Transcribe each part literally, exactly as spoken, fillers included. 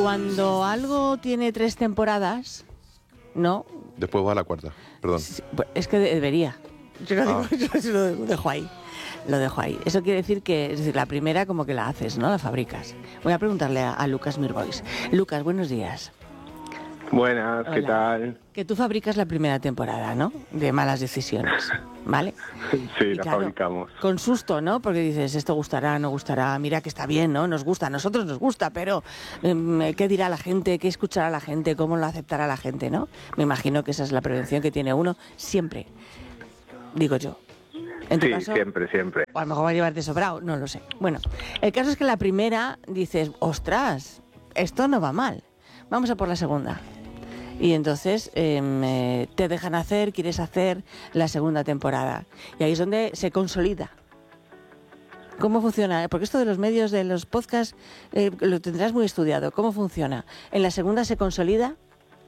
Cuando algo tiene tres temporadas, ¿no? Después va a la cuarta, perdón. Sí, pues es que debería. Yo lo, Ah. digo, yo lo dejo ahí. Lo dejo ahí. Eso quiere decir que, es decir, la primera como que la haces, ¿no? La fabricas. Voy a preguntarle a, a Lucas Mirbois. Lucas, buenos días. Buenas, ¿qué Hola. tal? Que tú fabricas la primera temporada, ¿no? De Malas Decisiones, ¿vale? Sí, Y la claro, fabricamos. con susto, ¿no? Porque dices, esto gustará, no gustará, mira que está bien, ¿no? Nos gusta, a nosotros nos gusta, pero eh, ¿qué dirá la gente? ¿Qué escuchará la gente? ¿Cómo lo aceptará la gente, no? Me imagino que esa es la prevención que tiene uno siempre, digo yo. En tu Sí, caso, siempre, siempre. o a lo mejor va a llevarte sobrado, no lo sé. Bueno, el caso es que la primera dices, ostras, esto no va mal, vamos a por la segunda. Y entonces eh, te dejan hacer, quieres hacer la segunda temporada. Y ahí es donde se consolida. ¿Cómo funciona? Porque esto de los medios, de los podcasts, eh, lo tendrás muy estudiado. ¿Cómo funciona? ¿En la segunda se consolida?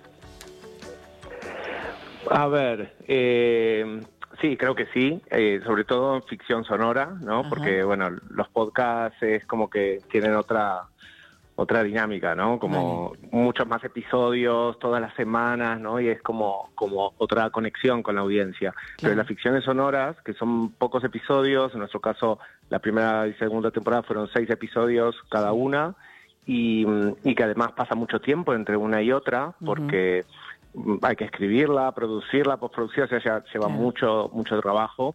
A ver, eh, sí, creo que sí, eh, sobre todo en ficción sonora, ¿no? Ajá. Porque, bueno, los podcasts es como que tienen otra otra dinámica, ¿no? Como Vale. muchos más episodios todas las semanas, ¿no? Y es como, como otra conexión con la audiencia. Pero Claro. las ficciones sonoras, que son pocos episodios, en nuestro caso la primera y segunda temporada fueron seis episodios cada Sí. una, y, y que además pasa mucho tiempo entre una y otra, porque uh-huh. hay que escribirla, producirla, postproducción, o sea, ya lleva Claro. mucho, mucho trabajo.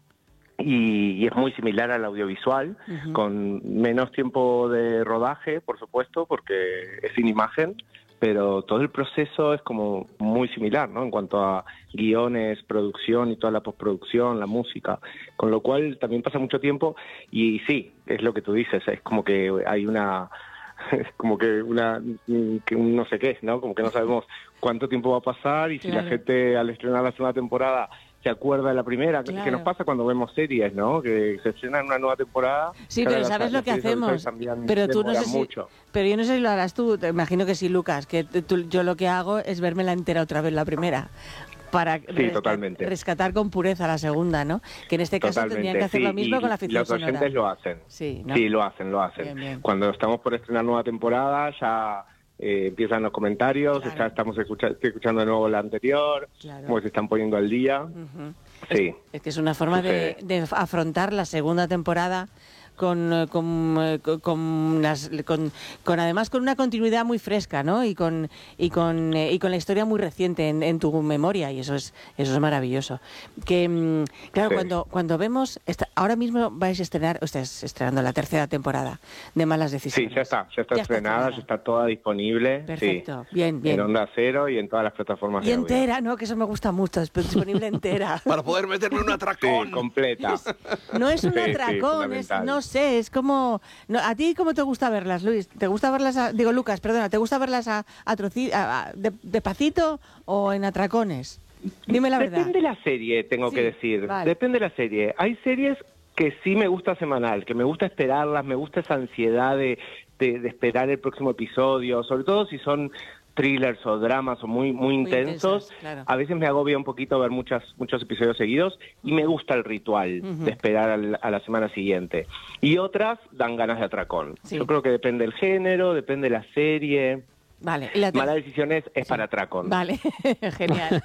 Y, y es muy similar al audiovisual, Uh-huh. con menos tiempo de rodaje, por supuesto, porque es sin imagen, pero todo el proceso es como muy similar, ¿no? En cuanto a guiones, producción y toda la postproducción, la música, con lo cual también pasa mucho tiempo y sí, es lo que tú dices, es como que hay una... es como que una que un no sé qué, ¿no? Como que no sabemos cuánto tiempo va a pasar y si Claro. la gente al estrenar la segunda temporada se acuerda de la primera, Claro. que nos pasa cuando vemos series, ¿no? Que se estrena una nueva temporada. Sí, claro, pero las- ¿sabes lo las que series hacemos? audiovisuales también Pero tú no demoran sé si... mucho. Pero yo no sé si lo harás tú, te imagino que sí, Lucas, que tú- yo lo que hago es verme la entera otra vez, la primera, para resca- totalmente. rescatar con pureza la segunda, ¿no? Que en este caso Totalmente, tendrían que hacer sí, lo mismo y con la ficción los oyentes sonora. lo hacen. Sí, ¿no? Sí, lo hacen, lo hacen. Bien, bien. Cuando estamos por estrenar nueva temporada ya eh, empiezan los comentarios, Claro. ya estamos escucha- estoy escuchando de nuevo la anterior, Claro. como se están poniendo al día. Ujú. Sí. Es, es que es una forma de, Sí. de afrontar la segunda temporada con, eh, con, eh, con, con las, con, con además con una continuidad muy fresca, ¿no? Y con y con eh, y con la historia muy reciente en, en tu memoria, y eso es eso es maravilloso. Que mm, claro, Sí. cuando cuando vemos esta- ahora mismo vais a estrenar, o estás estrenando la tercera temporada de Malas Sí, Decisiones. ya está, ya está Ya está estrenada, estrenada. ya está toda disponible. Perfecto, Sí. bien, bien. En Onda Cero y en todas las plataformas Y de audio. entera, ¿no? Que eso me gusta mucho, es disponible entera. Para poder meterme un atracón. Sí, completa. No es un Sí, sí, atracón, es, fundamental. no sé, es como... no, ¿a ti cómo te gusta verlas, Luis? ¿Te gusta verlas, a- digo, Lucas, perdona, ¿te gusta verlas a, a troci- a- a- de, despacito o en atracones? Dime la verdad. Depende de la serie, tengo Sí, que decir. vale. Depende de la serie. Hay series que sí me gusta semanal, que me gusta esperarlas, me gusta esa ansiedad de, de, de esperar el próximo episodio, sobre todo si son thrillers o dramas o muy muy Muy intensos. intensas, claro. A veces me agobia un poquito ver muchas, muchos episodios seguidos y me gusta el ritual Ujú. de esperar al- a la semana siguiente. Y otras dan ganas de atracón. Sí. Yo creo que depende del género, depende de la serie. Vale. y la ter- Malas Decisiones es Sí. para atracón. Vale, genial.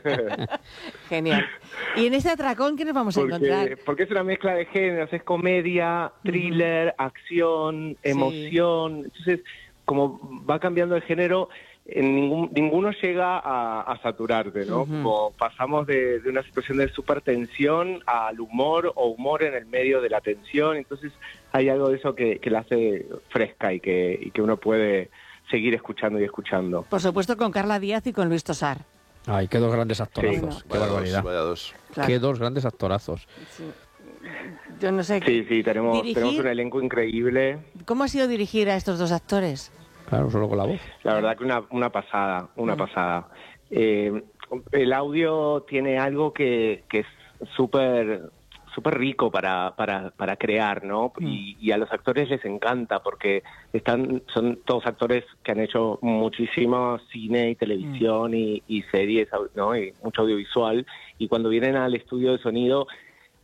Genial. Y en este atracón, ¿qué nos vamos a encontrar? Porque, porque es una mezcla de géneros, es comedia, thriller, acción, emoción. Entonces, como va cambiando el género, en ningún, ninguno llega a, a saturarte, ¿no? Ujú. Como pasamos de, de una situación de súper tensión al humor o humor en el medio de la tensión. Entonces, hay algo de eso que, que la hace fresca y que, y que uno puede seguir escuchando y escuchando. Por supuesto, con Carla Díaz y con Luis Tosar. Ay, qué dos grandes actorazos. Bueno. Qué Vaya barbaridad. dos, vaya dos. Claro. Qué dos grandes actorazos. Sí. Yo no sé, Sí, sí, tenemos, Dirigir- tenemos un elenco increíble. ¿cómo ha sido dirigir a estos dos actores? Claro, solo con la voz. La verdad que una, una pasada, una Mm. pasada. Eh, el audio tiene algo que, que es súper súper rico para, para, para crear, ¿no? Mm. Y, y a los actores les encanta porque están son todos actores que han hecho muchísimo cine y televisión y, y series, ¿no? Y mucho audiovisual. Y cuando vienen al estudio de sonido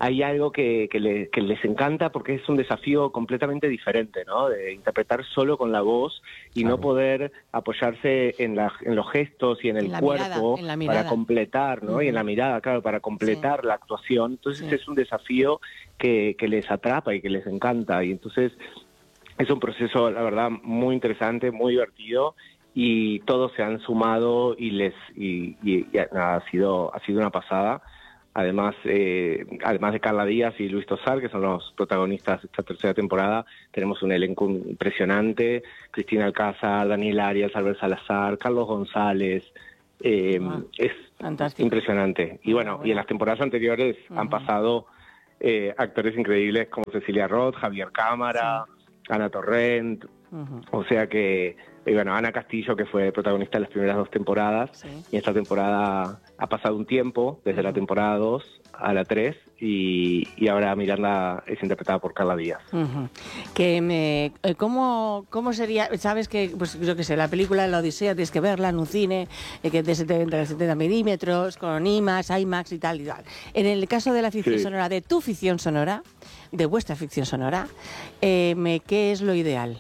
hay algo que, que, le, que les encanta porque es un desafío completamente diferente, ¿no? De interpretar solo con la voz y Claro. no poder apoyarse en, la, en los gestos y en el En la cuerpo mirada, en la mirada. para completar, ¿no? Ujú. Y en la mirada, claro, para completar Sí. la actuación. Entonces Sí. es un desafío que, que les atrapa y que les encanta. Y entonces es un proceso, la verdad, muy interesante, muy divertido, y todos se han sumado y les y, y- y ha sido ha sido una pasada. Además, eh, además de Carla Díaz y Luis Tosar, que son los protagonistas de esta tercera temporada, tenemos un elenco impresionante: Cristina Alcázar, Daniel Arias, Albert Salazar, Carlos González. Eh, Ah, es fantástico. impresionante. Y bueno, y en las temporadas anteriores han Ujú. pasado eh, actores increíbles como Cecilia Roth, Javier Cámara, Ana Torrent. Ujú. O sea que, y bueno, Ana Castillo, que fue protagonista de las primeras dos temporadas, Sí. y esta temporada ha pasado un tiempo, desde la temporada dos a la tres, y, y ahora Miranda es interpretada por Carla Díaz. Ujú. Que me, eh, ¿cómo, ¿Cómo sería? Sabes que, pues yo qué sé, la película La Odisea tienes que verla en un cine eh, que es de setenta, de setenta milímetros, con IMAX, IMAX y tal y tal. En el caso de la ficción Sí. sonora, de tu ficción sonora, de vuestra ficción sonora, eh, me, ¿qué es lo ideal?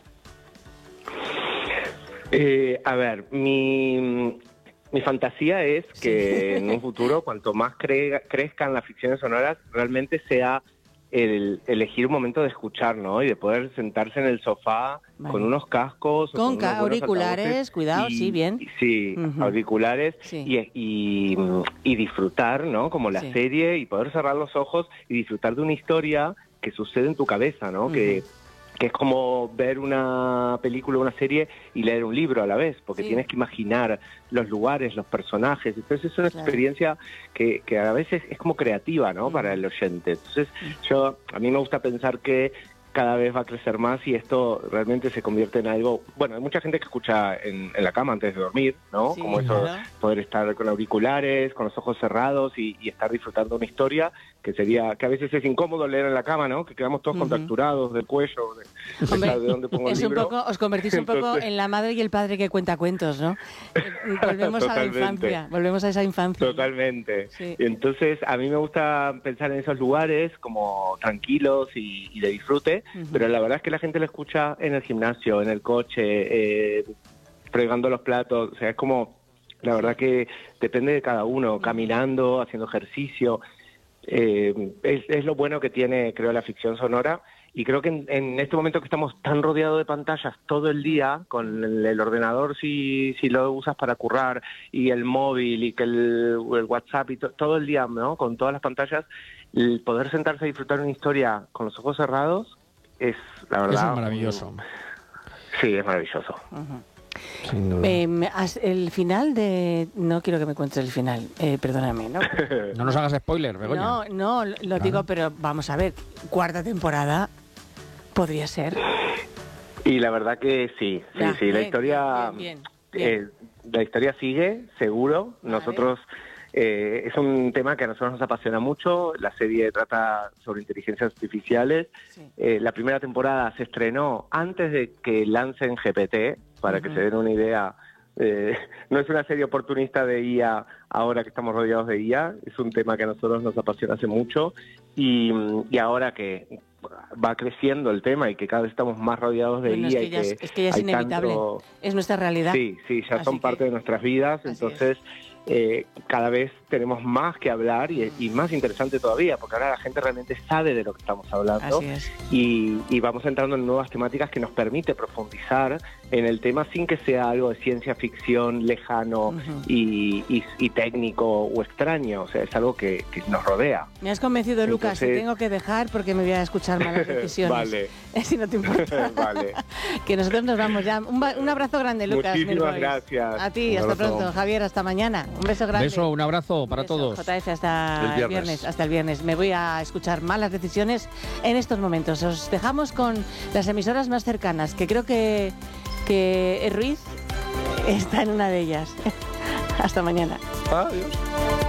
Eh, a ver, mi, mi fantasía es que en un futuro, cuanto más cre- crezcan las ficciones sonoras, realmente sea el elegir un momento de escuchar, ¿no? Y de poder sentarse en el sofá Vale. con unos cascos, o Con unos buenos auriculares, altavoces cuidado, y- sí, bien. y- sí, Ujú. auriculares, Sí. y, y, y disfrutar, ¿no? Como la Sí. serie, y poder cerrar los ojos y disfrutar de una historia que sucede en tu cabeza, ¿no? Que Ujú. que es como ver una película o una serie y leer un libro a la vez, porque Sí. tienes que imaginar los lugares, los personajes. Entonces es una Claro. experiencia que, que a veces es como creativa, ¿no? Para el oyente. Entonces yo, a mí me gusta pensar que cada vez va a crecer más y esto realmente se convierte en algo... Bueno, hay mucha gente que escucha en, en la cama antes de dormir, ¿no? Sí, Como eso, claro. poder estar con auriculares, con los ojos cerrados y, y estar disfrutando una historia que sería, que a veces es incómodo leer en la cama, ¿no? Que quedamos todos Ujú. contracturados del cuello, de, de Hombre, saber de dónde pongo el es un libro. poco, os convertís un poco Entonces- en la madre y el padre que cuenta cuentos, ¿no? Eh, Volvemos a la Totalmente. infancia, volvemos a esa infancia. Totalmente. Sí. Y entonces a mí me gusta pensar en esos lugares como tranquilos y, y de disfrute, Ujú. pero la verdad es que la gente lo escucha en el gimnasio, en el coche, eh, fregando los platos. O sea, es como, la verdad que depende de cada uno, caminando, haciendo ejercicio. Eh, es, es lo bueno que tiene, creo, la ficción sonora. Y creo que en, en este momento que estamos tan rodeados de pantallas todo el día, con el, el ordenador si, si lo usas para currar, y el móvil, y que el, el WhatsApp, y to- todo el día, ¿no? Con todas las pantallas, el poder sentarse a disfrutar una historia con los ojos cerrados es, la verdad... Eso es maravilloso. un- Sí, es maravilloso. Sin duda. Eh, me- as- el final de... No quiero que me cuentes el final, eh, perdóname, ¿no? No nos hagas spoiler, Begoña. No, no, lo lo digo, pero vamos a ver, cuarta temporada podría ser. Y la verdad que sí, sí, Ya, sí, la bien, historia, bien, bien, bien. eh, la historia sigue, seguro. Vale. Nosotros, eh, es un tema que a nosotros nos apasiona mucho. La serie trata sobre inteligencias artificiales. Sí. Eh, la primera temporada se estrenó antes de que lancen G P T, para que Ujú. se den una idea. Eh, no es una serie oportunista de I A ahora que estamos rodeados de I A, es un tema que a nosotros nos apasiona hace mucho, y, y ahora que va creciendo el tema y que cada vez estamos más rodeados de Bueno, es I A que y ya es, que es que ya es hay inevitable, tanto- es nuestra realidad. Sí, sí, ya Así son que- parte de nuestras vidas, así es. entonces eh, cada vez tenemos más que hablar y, y más interesante todavía, porque ahora la gente realmente sabe de lo que estamos hablando. Así es. Y, y vamos entrando en nuevas temáticas que nos permite profundizar en el tema sin que sea algo de ciencia ficción lejano Ujú. y, y- y técnico o extraño, o sea, es algo que, que nos rodea. Me has convencido, Lucas, y Entonces- tengo que dejar porque me voy a escuchar malas decisiones. Vale. Si no te importa. Vale. Que nosotros nos vamos ya. Un, ba- un abrazo grande, Lucas. Muchísimas Milroy. gracias. A ti, Un hasta abrazo. pronto. Javier, hasta mañana. Un beso grande. Beso, un abrazo para Un beso. todos. J F, hasta El el viernes. viernes. Hasta el viernes. Me voy a escuchar malas decisiones en estos momentos. Os dejamos con las emisoras más cercanas, que creo que, que Ruiz está en una de ellas. Hasta mañana. Adiós.